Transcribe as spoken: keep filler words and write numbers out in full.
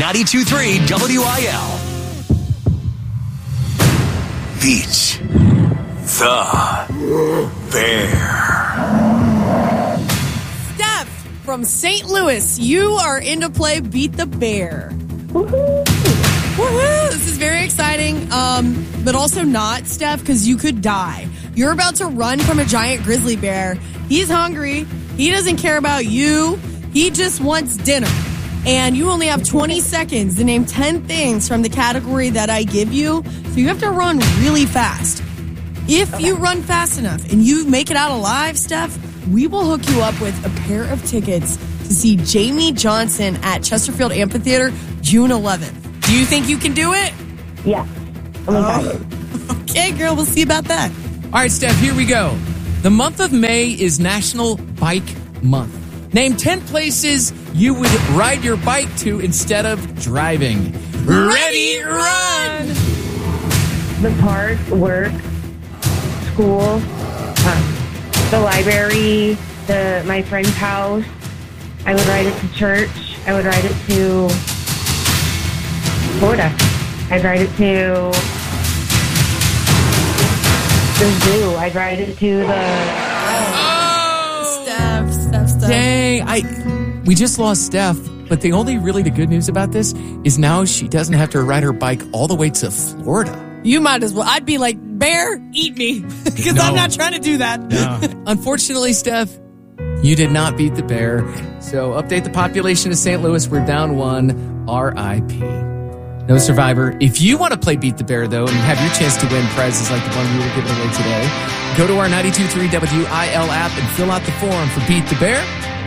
ninety-two point three W I L. Beat the Bear. Steph from Saint Louis, you are in to play Beat the Bear. Woohoo! Woohoo! This is very exciting, um, but also not, Steph, because you could die. You're about to run from a giant grizzly bear. He's hungry. He doesn't care about you. He just wants dinner. And you only have twenty seconds to name ten things from the category that I give you. So you have to run really fast. If okay. you run fast enough and you make it out alive, Steph, we will hook you up with a pair of tickets to see Jamie Johnson at Chesterfield Amphitheater June eleventh. Do you think you can do it? Yeah. I'm excited. Oh. Okay, girl, we'll see about that. All right, Steph, here we go. The month of May is National Bike Month. Name ten places you would ride your bike to instead of driving. Ready, run! The park, work, school, uh, the library, the my friend's house. I would ride it to church. I would ride it to Florida. I'd ride it to the zoo. I'd ride it to the... Oh! Steph, Steph, Steph. Dang, I, we just lost Steph, but the only really the good news about this is now she doesn't have to ride her bike all the way to Florida. You might as well. I'd be like, bear, eat me, because No. I'm not trying to do that. No. Unfortunately, Steph, you did not beat the bear. So update the population of Saint Louis. We're down one. R I P No survivor. If you want to play Beat the Bear, though, and have your chance to win prizes like the one we were giving away today, go to our ninety-two point three W I L app and fill out the form for Beat the Bear.